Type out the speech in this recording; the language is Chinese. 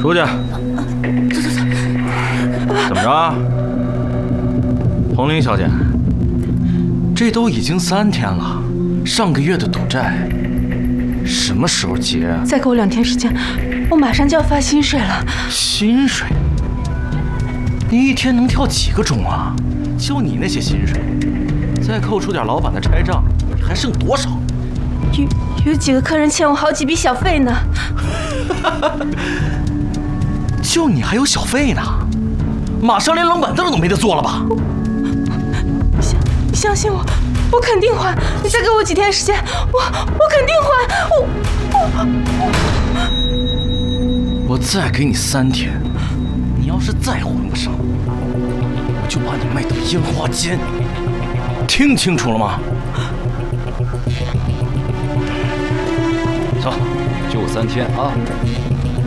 出去。 走。 怎么着，红玲小姐？这都已经3天了，上个月的赌债，什么时候结啊？ 再给我2天时间，我马上就要发薪水了。 薪水？你一天能跳几个钟啊？就你那些薪水，再扣除点老板的拆账，你还剩多少？ 有几个客人欠我好几笔小费呢。 就你还有小费呢？马上连冷板凳都没得坐了吧？ 相信我，我肯定还。你再给我几天时间，我肯定还。 我再给你3天，你要是再还不上，我就把你卖到烟花间。听清楚了吗？ 走，就3天啊。